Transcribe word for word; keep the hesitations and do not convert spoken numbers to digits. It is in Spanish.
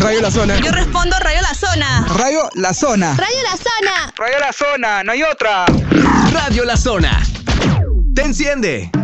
Radio La Zona. Yo respondo Radio La Zona. Radio La Zona. Radio La Zona. Radio La Zona, no hay otra. Radio La Zona. Te enciende.